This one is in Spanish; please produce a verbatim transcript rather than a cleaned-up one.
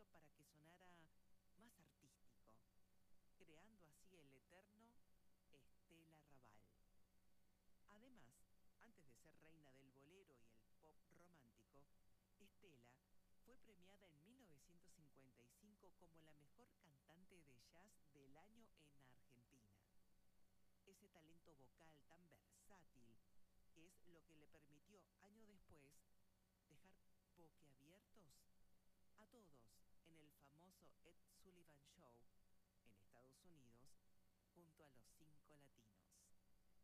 para que sonara más artístico, creando así el eterno Estela Raval. Además, antes de ser reina del bolero y el pop romántico, Estela fue premiada en mil novecientos cincuenta y cinco como la mejor cantante de jazz del año en Argentina. Ese talento vocal tan versátil es lo que le permitió, años después, dejar boquiabiertos a todos en el famoso Ed Sullivan Show en Estados Unidos junto a los cinco latinos.